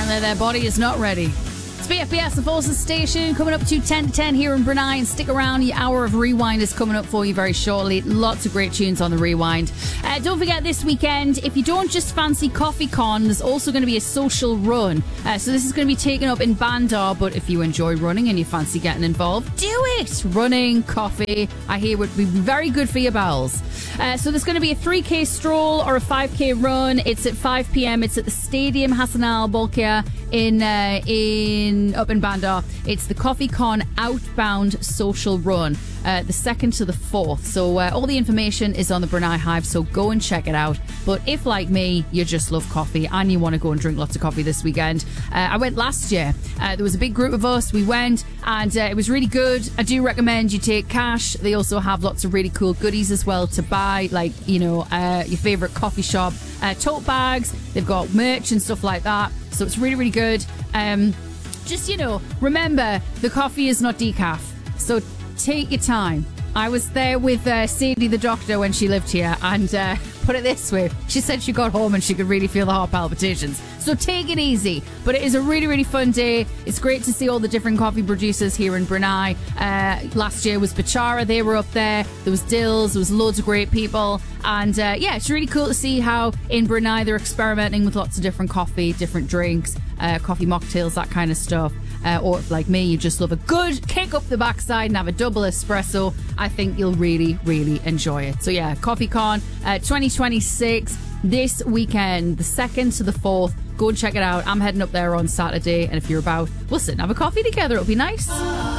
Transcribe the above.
Apparently their body is not ready. It's BFBS, the Forces Station, coming up to 10 to 10 here in Brunei. And stick around, the hour of Rewind is coming up for you very shortly. Lots of great tunes on the Rewind. Don't forget this weekend, if you don't just fancy Coffee Con, there's also going to be a social run. So this is going to be taken up in Bandar, but if you enjoy running and you fancy getting involved, do it! Running, coffee, I hear would be very good for your bowels. So there's going to be a 3K stroll or a 5K run. It's at 5 p.m. It's at the Stadium Hassan Al Bolkiah up in Bandar. It's the Coffee Con Outbound Social Run, the 2nd to the 4th. So all the information is on the Brunei Hive, so go and check it out. But if, like me, you just love coffee and you want to go and drink lots of coffee this weekend, I went last year. There was a big group of us. We went and it was really good. I do recommend you take cash. They also have lots of really cool goodies as well to buy, like, you know, your favourite coffee shop tote bags. They've got merch and stuff like that. So it's really, really good. Just, you know, remember, the coffee is not decaf. So take your time. I was there with Sadie the doctor when she lived here, and put it this way, she said she got home and she could really feel the heart palpitations. So take it easy. But it is a really, really fun day. It's great to see all the different coffee producers here in Brunei. Last year was Bachara, they were up there. There was Dills, there was loads of great people. And yeah, it's really cool to see how in Brunei they're experimenting with lots of different coffee, different drinks, coffee mocktails, that kind of stuff. Or if, like me, you just love a good kick up the backside and have a double espresso, I think you'll really, really enjoy it. So yeah, Coffee Con 2026 this weekend, the 2nd to the 4th. Go and check it out. I'm heading up there on Saturday, and if you're about, we'll sit and have a coffee together. It'll be nice.